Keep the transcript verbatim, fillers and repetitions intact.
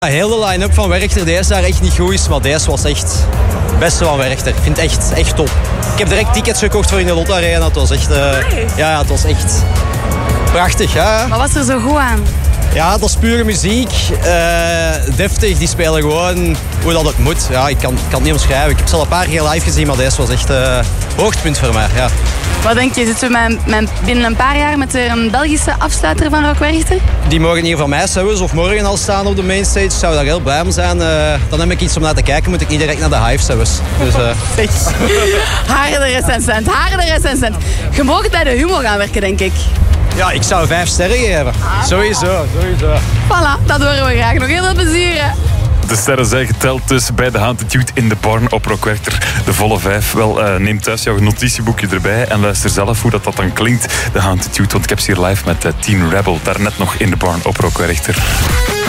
Heel de line-up van Werchter, deze daar echt niet goed is, maar deze was echt het beste van Werchter. Ik vind het echt, echt top. Ik heb direct tickets gekocht voor in de Lotto Arena. Het was echt, uh, ja, het was echt prachtig. Ja. Wat was er zo goed aan? Ja, dat is pure muziek. Uh, deftig, die spelen gewoon hoe dat het moet. Ja, ik kan, ik kan het niet omschrijven. Ik heb ze al een paar keer live gezien, maar deze was echt uh, hoogtepunt voor mij. Ja. Wat denk je, zitten we met, met binnen een paar jaar met een Belgische afsluiter van Rock Werchter? Die mogen hier van mij zelfs of morgen al staan op de mainstage. Ik zou daar heel blij om zijn. Uh, dan heb ik iets om naar te kijken, moet ik niet direct naar de Hive zelfs. Dus, uh... Haren de recensent, haren de recensent. Je mag bij de humor gaan werken, denk ik. Ja, ik zou vijf sterren geven. Ah, sowieso, sowieso. Voilà, dat horen we graag. Nog heel veel plezier, hè. De sterren zijn geteld dus bij de Haunted Youth in de Barn op Rock Werchter. De volle vijf. Wel, uh, neem thuis jouw notitieboekje erbij en luister zelf hoe dat, dat dan klinkt. De Haunted Youth, want ik heb ze hier live met uh, Teen Rebel. Daarnet nog in de Barn op Rock Werchter.